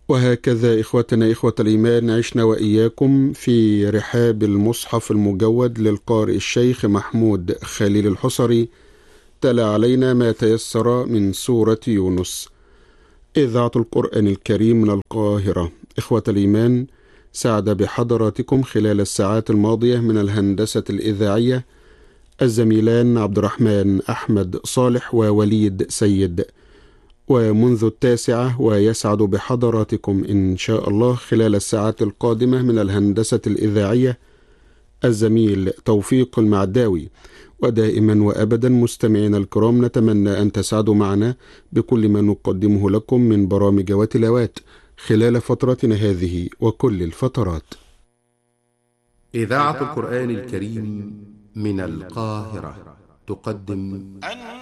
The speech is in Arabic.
وهكذا إخوتنا إخوة الإيمان عشنا وإياكم في رحاب المصحف المجود للقارئ الشيخ محمود خليل الحصري، تلا علينا ما تيسر من سورة يونس. إذاعة القرآن الكريم من القاهرة. إخوة الإيمان، سعد بحضراتكم خلال الساعات الماضية من الهندسة الإذاعية الزميلان عبد الرحمن أحمد صالح ووليد سيد، ومنذ 9 ويسعد بحضراتكم إن شاء الله خلال الساعات القادمة من الهندسة الإذاعية الزميل توفيق المعداوي. ودائما وأبدا مستمعين الكرام، نتمنى أن تسعدوا معنا بكل ما نقدمه لكم من برامج وتلاوات خلال فترتنا هذه وكل الفترات. إذاعة القرآن الكريم من القاهرة تقدم